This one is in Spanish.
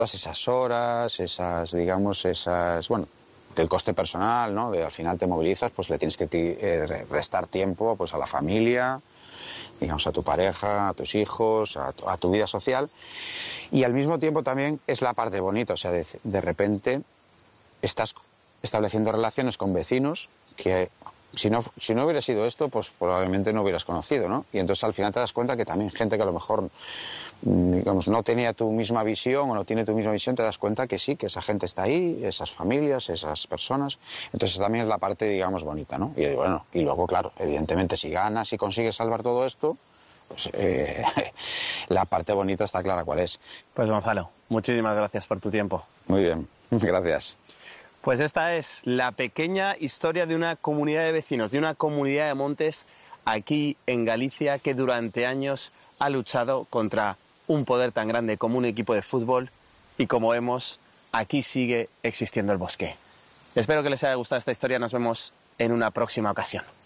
todas esas horas, bueno, del coste personal, ¿no? Al final te movilizas, pues le tienes que restar tiempo pues a la familia, digamos, a tu pareja, a tus hijos, a tu vida social. Y al mismo tiempo también es la parte bonita, o sea, de repente estás estableciendo relaciones con vecinos que si no hubiera sido esto, pues probablemente no hubieras conocido, ¿no? Y entonces al final te das cuenta que también gente que a lo mejor, digamos, no tenía tu misma visión o no tiene tu misma visión, te das cuenta que sí, que esa gente está ahí, esas familias, esas personas. Entonces también es la parte, digamos, bonita, ¿no? Y bueno, y luego, claro, evidentemente si ganas y consigues salvar todo esto, pues la parte bonita está clara cuál es. Pues Gonzalo, muchísimas gracias por tu tiempo. Muy bien, gracias. Pues esta es la pequeña historia de una comunidad de vecinos, de una comunidad de montes aquí en Galicia que durante años ha luchado contra un poder tan grande como un equipo de fútbol y como vemos, aquí sigue existiendo el bosque. Espero que les haya gustado esta historia, nos vemos en una próxima ocasión.